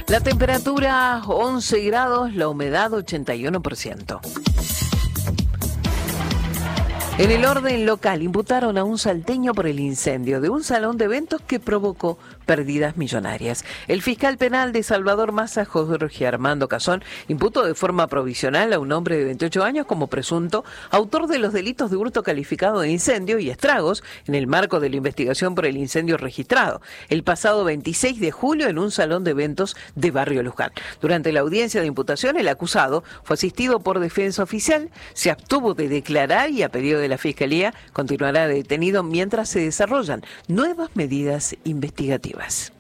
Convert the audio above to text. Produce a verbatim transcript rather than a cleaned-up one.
La temperatura once grados, la humedad ochenta y uno por ciento. En el orden local, imputaron a un salteño por el incendio de un salón de eventos que provocó pérdidas millonarias. El fiscal penal de Salvador Massa, Jorge Armando Cazón, imputó de forma provisional a un hombre de veintiocho años como presunto autor de los delitos de hurto calificado de incendio y estragos en el marco de la investigación por el incendio registrado el pasado veintiséis de julio en un salón de eventos de Barrio Luján. Durante la audiencia de imputación, el acusado fue asistido por defensa oficial, se abstuvo de declarar y a pedido de la Fiscalía continuará detenido mientras se desarrollan nuevas medidas investigativas.